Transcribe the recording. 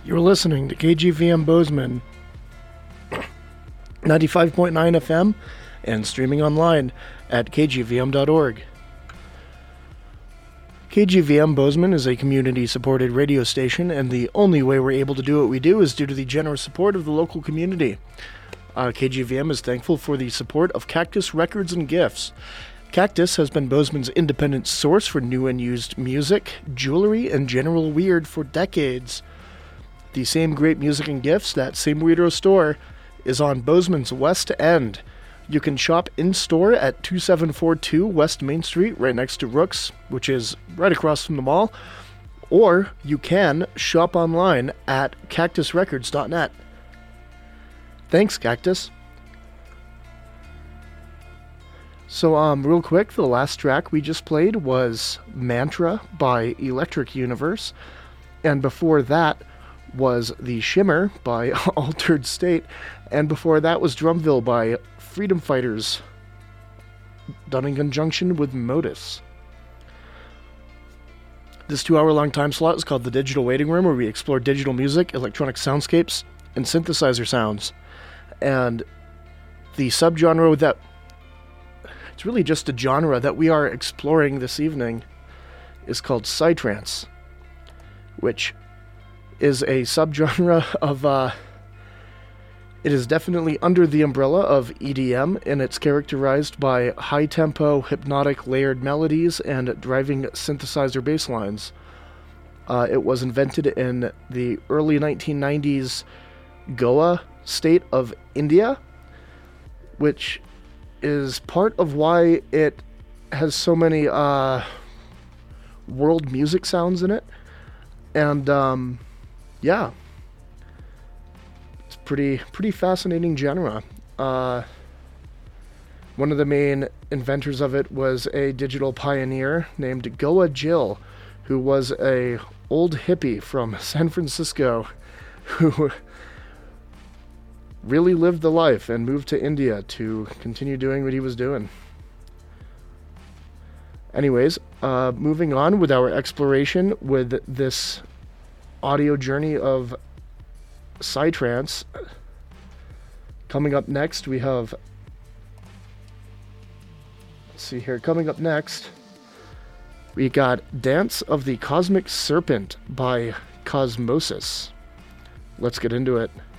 You're listening to KGVM Bozeman, 95.9 FM, and streaming online at kgvm.org. KGVM Bozeman is a community-supported radio station, and the only way we're able to do what we do is due to the generous support of the local community. KGVM is thankful for the support of Cactus Records and Gifts. Cactus has been Bozeman's independent source for new and used music, jewelry, and general weird for decades. The same great music and gifts, that same weirdo store, is on Bozeman's West End. You can shop in-store at 2742 West Main Street, right next to Rook's, which is right across from the mall, or you can shop online at cactusrecords.net. Thanks, Cactus. So, real quick, the last track we just played was Mantra by Electric Universe, and before that was The Shimmer by Altered State, and before that was Drumville by Freedom Fighters, done in conjunction with Modus. This 2-hour-long time slot is called The Digital Waiting Room, where we explore digital music, electronic soundscapes, and synthesizer sounds. And the subgenre that... it's really just a genre that we are exploring this evening is called Psytrance, which is a subgenre of... it is definitely under the umbrella of EDM, and it's characterized by high-tempo, hypnotic, layered melodies and driving synthesizer bass lines. It was invented in the early 1990s Goa state of India, which is part of why it has so many world music sounds in it. And, yeah. Pretty fascinating genre. One of the main inventors of it was a digital pioneer named Goa Jill, who was a old hippie from San Francisco who really lived the life and moved to India to continue doing what he was doing. Anyways, moving on with our exploration with this audio journey of Psytrance. Coming up next, we have... let's see here. Coming up next, we got Dance of the Cosmic Serpent by Cosmosis. Let's get into it.